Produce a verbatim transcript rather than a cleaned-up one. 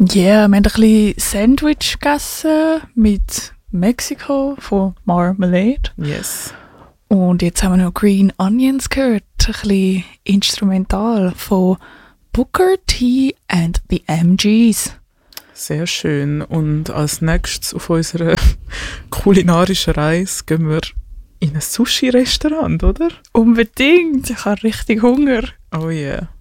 Ja, yeah, wir haben ein bisschen Sandwich gegessen mit Mexiko von Marmalade. Yes. Und jetzt haben wir noch Green Onions gehört, ein bisschen instrumental von Booker T and the M Gs. Sehr schön. Und als nächstes auf unserer kulinarischen Reise gehen wir in ein Sushi-Restaurant, oder? Unbedingt, ich habe richtig Hunger. Oh yeah.